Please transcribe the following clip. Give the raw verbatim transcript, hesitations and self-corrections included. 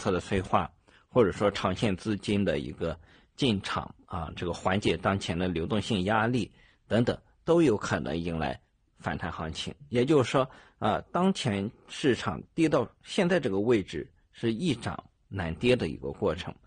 策的催化，或者说长线资金的一个进场啊，这个缓解当前的流动性压力等等，都有可能迎来反弹行情。也就是说啊，当前市场跌到现在这个位置是易涨难跌的一个过程。